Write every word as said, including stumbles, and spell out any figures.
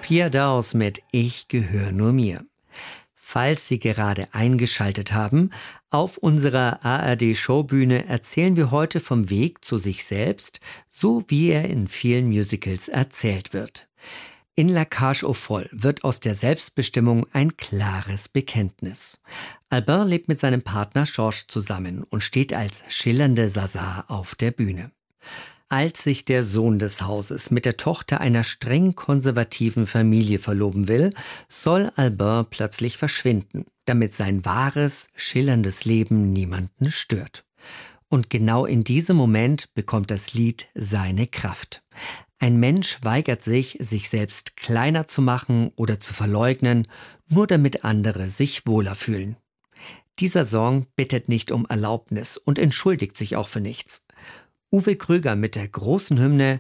Pia Daus mit Ich gehöre nur mir. Falls Sie gerade eingeschaltet haben, auf unserer A R D-Showbühne erzählen wir heute vom Weg zu sich selbst, so wie er in vielen Musicals erzählt wird. In La Cage aux Folles wird aus der Selbstbestimmung ein klares Bekenntnis. Albin lebt mit seinem Partner Georges zusammen und steht als schillernde Sasa auf der Bühne. Als sich der Sohn des Hauses mit der Tochter einer streng konservativen Familie verloben will, soll Albin plötzlich verschwinden, damit sein wahres, schillerndes Leben niemanden stört. Und genau in diesem Moment bekommt das Lied seine Kraft. Ein Mensch weigert sich, sich selbst kleiner zu machen oder zu verleugnen, nur damit andere sich wohler fühlen. Dieser Song bittet nicht um Erlaubnis und entschuldigt sich auch für nichts. Uwe Kröger mit der großen Hymne